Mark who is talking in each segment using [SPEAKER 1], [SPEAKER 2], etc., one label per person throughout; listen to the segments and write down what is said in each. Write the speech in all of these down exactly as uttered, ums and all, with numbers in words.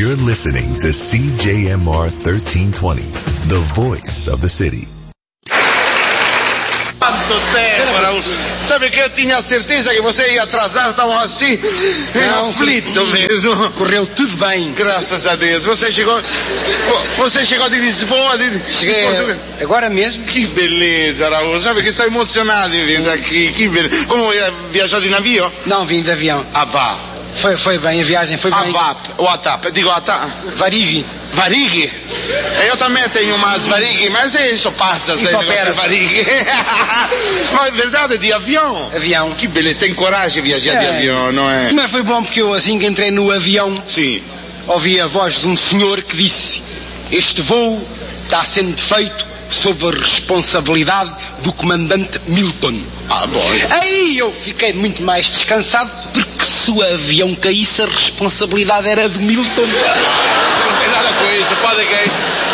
[SPEAKER 1] You're listening to C J M R thirteen twenty, the voice of the city.
[SPEAKER 2] Quanto tempo, Raul. Sabe que eu tinha certeza que você ia atrasar, estavam assim,
[SPEAKER 3] Não,
[SPEAKER 2] aflito mesmo.
[SPEAKER 3] Correu tudo bem.
[SPEAKER 2] Graças a Deus. Você chegou, você chegou de Lisboa, de,
[SPEAKER 3] Cheguei
[SPEAKER 2] de Portugal.
[SPEAKER 3] agora mesmo.
[SPEAKER 2] Que beleza, Raul. Sabe que estou emocionado em vir aqui. Que beleza. Como viajou de navio?
[SPEAKER 3] Não, vim de avião.
[SPEAKER 2] Ah, vá.
[SPEAKER 3] Foi, foi bem, a viagem foi
[SPEAKER 2] Ah,
[SPEAKER 3] bem.
[SPEAKER 2] vá. O ATAP. Digo ATAP.
[SPEAKER 3] Varig.
[SPEAKER 2] Varig? Eu também tenho umas varig, mas isso passa.
[SPEAKER 3] Isso opera.
[SPEAKER 2] Varig. Mas é verdade, de avião.
[SPEAKER 3] Avião.
[SPEAKER 2] Que beleza. Tem coragem de viajar
[SPEAKER 3] É.
[SPEAKER 2] de avião, não é?
[SPEAKER 3] Mas foi bom porque eu, assim que entrei no avião,
[SPEAKER 2] Sim.
[SPEAKER 3] ouvi a voz de um senhor que disse: este voo está sendo feito sob a responsabilidade do comandante Milton.
[SPEAKER 2] Ah, bom.
[SPEAKER 3] Aí eu fiquei muito mais descansado, porque se o avião caísse, a responsabilidade era do Milton.
[SPEAKER 2] Não tem nada com isso, pode que...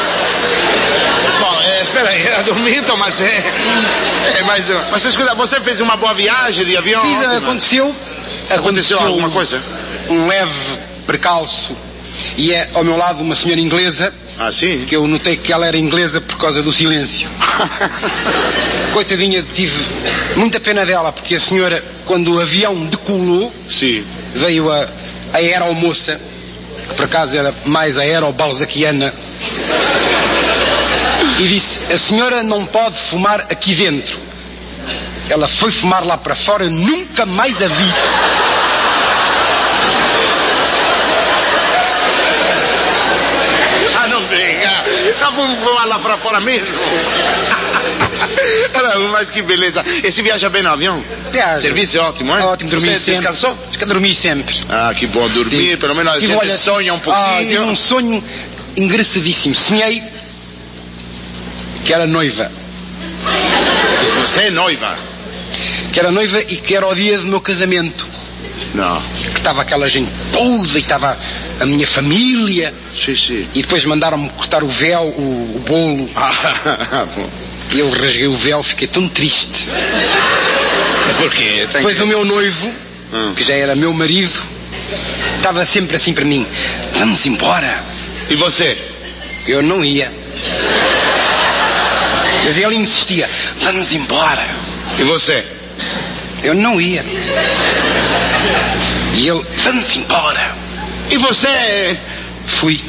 [SPEAKER 2] Bom, é, espera aí, era do Milton, mas é... é mas, mas escuta, você fez uma boa viagem de avião?
[SPEAKER 3] Fiz,
[SPEAKER 2] Ótima.
[SPEAKER 3] aconteceu...
[SPEAKER 2] Aconteceu alguma coisa?
[SPEAKER 3] Um leve percalço. E é ao meu lado uma senhora inglesa,
[SPEAKER 2] Ah, sim?
[SPEAKER 3] que eu notei que ela era inglesa por causa do silêncio. Coitadinha, tive muita pena dela, porque a senhora, quando o avião decolou,
[SPEAKER 2] Sim.
[SPEAKER 3] veio a, a aeromoça, que por acaso era mais aerobalzaquiana, e disse: a senhora não pode fumar aqui dentro. Ela foi fumar lá para fora, nunca mais a vi.
[SPEAKER 2] Ah, não brinca. Tá, vamos voar lá pra fora mesmo. Mas que beleza. E se viaja bem no avião?
[SPEAKER 3] Viaja.
[SPEAKER 2] Serviço é ótimo, é?
[SPEAKER 3] Ótimo, dormi
[SPEAKER 2] Você
[SPEAKER 3] sempre.
[SPEAKER 2] descansou?
[SPEAKER 3] Dormi sempre.
[SPEAKER 2] Ah, que bom dormir.
[SPEAKER 3] Sim.
[SPEAKER 2] Pelo menos a
[SPEAKER 3] Tive,
[SPEAKER 2] gente
[SPEAKER 3] olha,
[SPEAKER 2] sonha um
[SPEAKER 3] Ah, tive
[SPEAKER 2] pouquinho.
[SPEAKER 3] um sonho engraçadíssimo. Sonhei que era noiva.
[SPEAKER 2] Você é noiva?
[SPEAKER 3] Que era noiva e que era o dia do meu casamento.
[SPEAKER 2] Não.
[SPEAKER 3] Que estava aquela gente toda e estava a minha família.
[SPEAKER 2] Sim, sim.
[SPEAKER 3] E depois mandaram-me cortar o véu, o, o bolo.
[SPEAKER 2] Ah, bom.
[SPEAKER 3] E eu rasguei o véu, fiquei tão triste.
[SPEAKER 2] Por quê? Tem
[SPEAKER 3] Depois
[SPEAKER 2] que...
[SPEAKER 3] o meu noivo,
[SPEAKER 2] Hum.
[SPEAKER 3] que já era meu marido, estava sempre assim para mim: vamos embora.
[SPEAKER 2] E você?
[SPEAKER 3] Eu não ia. Mas ele insistia: vamos embora.
[SPEAKER 2] E você?
[SPEAKER 3] Eu não ia. E ele: vamos embora.
[SPEAKER 2] E você?
[SPEAKER 3] Fui.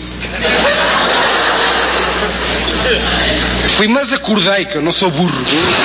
[SPEAKER 3] Fui, mas acordei, que eu não sou burro.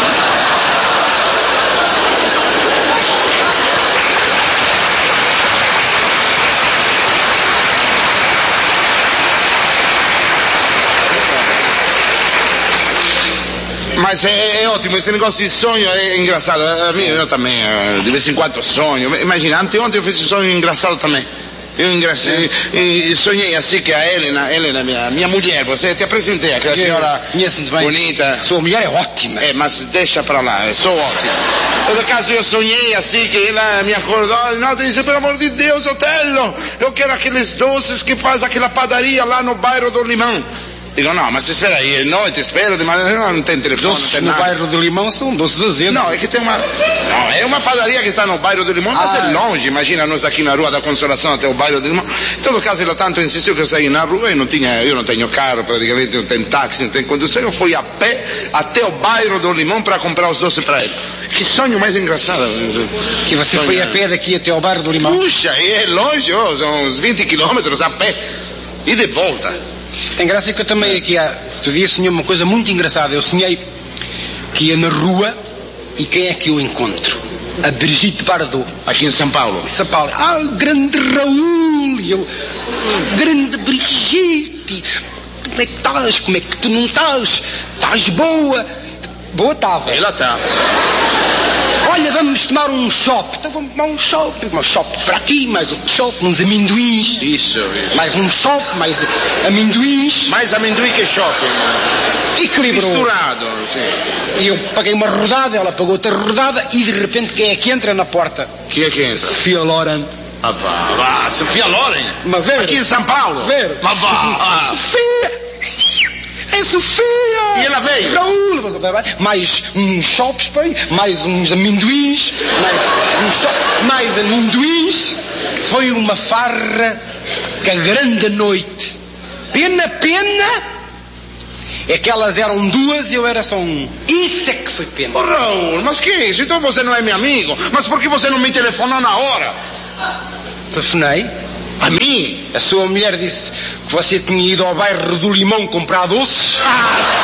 [SPEAKER 2] Mas é, é ótimo, esse negócio de sonho é engraçado. A mim, eu também, de vez em quando sonho. Imagina, anteontem eu fiz um sonho engraçado também. Eu engracei, e sonhei assim que a Helena, Helena, minha, minha mulher, você te apresentei, aquela senhora
[SPEAKER 3] Conheço-me bem.
[SPEAKER 2] bonita.
[SPEAKER 3] Sua mulher é ótima.
[SPEAKER 2] É, mas deixa pra lá, eu sou ótimo. Em todo caso, eu sonhei assim que ela me acordou e não, disse: pelo amor de Deus, Otello, eu quero aqueles doces que faz aquela padaria lá no bairro do Limão. Digo: não, mas espera aí, não, te espero, de maneira, não tem telefone,
[SPEAKER 3] Doces
[SPEAKER 2] não tem
[SPEAKER 3] no
[SPEAKER 2] nada.
[SPEAKER 3] bairro do Limão são doces azedos.
[SPEAKER 2] Não, é que tem uma... Não, é uma padaria que está no bairro do Limão, mas
[SPEAKER 3] Ah.
[SPEAKER 2] é longe. Imagina nós aqui na Rua da Consolação até o bairro do Limão. Em todo caso, ela tanto insistiu que eu saí na rua e não tinha... Eu não tenho carro, praticamente, não tenho táxi, não tenho condução. Eu fui a pé até o bairro do Limão para comprar os doces para ele. Que sonho mais engraçado.
[SPEAKER 3] Que você foi a pé daqui até ao bairro do Limão.
[SPEAKER 2] Puxa, e é longe, oh, são uns vinte quilômetros a pé. E de volta.
[SPEAKER 3] Tem graça que eu também aqui há... Outro dia sonhei uma coisa muito engraçada. Eu sonhei que ia na rua e quem é que eu encontro? A Brigitte Bardot.
[SPEAKER 2] Aqui em São Paulo.
[SPEAKER 3] Em São Paulo. Ah, grande Raul. E eu... Grande Brigitte. Como é que estás? Como é que tu não estás? Estás boa? Boa estava.
[SPEAKER 2] Ela está.
[SPEAKER 3] Olha, vamos tomar um chopp. Então vamos tomar um chopp. Um chopp para aqui, mais outro chopp, uns amendoins.
[SPEAKER 2] Isso, isso.
[SPEAKER 3] Mais um chopp, mais amendoins.
[SPEAKER 2] Mais amendoim que shopping.
[SPEAKER 3] Equilibrou.
[SPEAKER 2] Misturado, sim.
[SPEAKER 3] E eu paguei uma rodada, ela pagou outra rodada e de repente quem é que entra na porta?
[SPEAKER 2] Quem é que entra?
[SPEAKER 3] Sofia Loren.
[SPEAKER 2] Ah, vá, vá, Sofia Loren?
[SPEAKER 3] Mas ver.
[SPEAKER 2] Aqui em São Paulo?
[SPEAKER 3] Ver.
[SPEAKER 2] Mas vá. Ah.
[SPEAKER 3] Sofia! É Sofia!
[SPEAKER 2] E ela veio?
[SPEAKER 3] Raul! Mais uns chops, pai, mais uns amendoins, mais uns chops, mais amendoins. Foi uma farra que a grande noite. Pena, pena é que elas eram duas e eu era só um. Isso é que foi pena.
[SPEAKER 2] Oh, Raul, mas que isso? Então você não é meu amigo? Mas por que você não me telefonou na hora?
[SPEAKER 3] Telefonei.
[SPEAKER 2] A mim?
[SPEAKER 3] A sua mulher disse que você tinha ido ao bairro do Limão comprar doces.
[SPEAKER 2] Ah!